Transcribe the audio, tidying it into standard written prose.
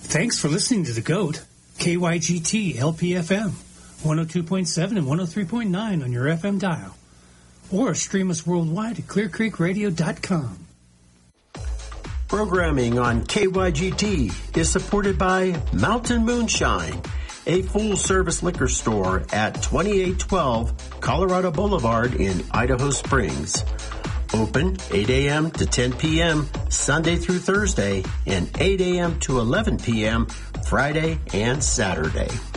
Thanks for listening to The GOAT, KYGT LPFM, 102.7 and 103.9 on your FM dial. Or stream us worldwide at clearcreekradio.com. Programming on KYGT is supported by Mountain Moonshine, a full-service liquor store at 2812 Colorado Boulevard in Idaho Springs. Open 8 a.m. to 10 p.m. Sunday through Thursday and 8 a.m. to 11 p.m. Friday and Saturday.